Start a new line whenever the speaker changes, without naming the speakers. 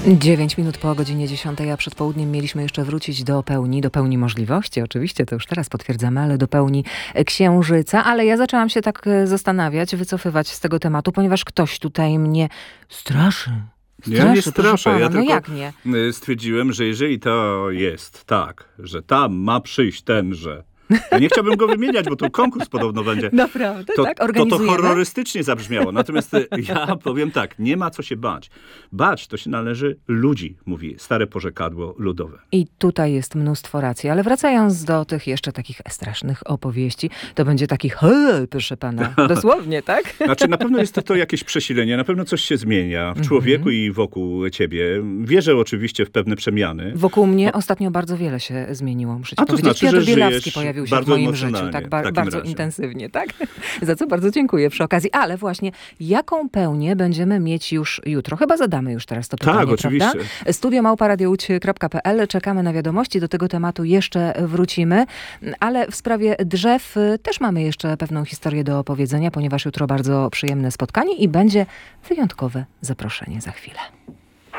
9 minut po godzinie 10, a przed południem mieliśmy jeszcze wrócić do pełni możliwości. Oczywiście, to już teraz potwierdzamy, ale do pełni Księżyca. Ale ja zaczęłam się tak zastanawiać, wycofywać z tego tematu, ponieważ ktoś tutaj mnie straszy.
Ja nie straszę, ja
no
tylko
jak nie?
stwierdziłem, że jeżeli to jest tak, że tam ma przyjść tenże, ja nie chciałbym go wymieniać, bo to konkurs podobno będzie.
Naprawdę, tak?
To
Organizujemy?
horrorystycznie zabrzmiało. Natomiast ja powiem tak, nie ma co się bać. Bać to się należy ludzi, mówi stare porzekadło ludowe.
I tutaj jest mnóstwo racji, ale wracając do tych jeszcze takich strasznych opowieści, to będzie takich, proszę pana, dosłownie, tak?
Znaczy na pewno jest to jakieś przesilenie, na pewno coś się zmienia w człowieku i wokół ciebie. Wierzę oczywiście w pewne przemiany.
Wokół mnie ostatnio bardzo wiele się zmieniło, muszę ci
A to
powiedzieć.
znaczy,
Piotr
że
Bielawski
żyjesz
pojawił się w
bardzo
moim życiu,
emocjonalnie
tak
w takim
bardzo
razie.
intensywnie, tak? Za co bardzo dziękuję przy okazji. Ale właśnie, jaką pełnię będziemy mieć już jutro? Chyba zadamy już teraz to pytanie,
Tak, oczywiście.
prawda? studio@radiołódź.pl. Czekamy na wiadomości, do tego tematu jeszcze wrócimy, ale w sprawie drzew też mamy jeszcze pewną historię do opowiedzenia, ponieważ jutro bardzo przyjemne spotkanie i będzie wyjątkowe zaproszenie za chwilę.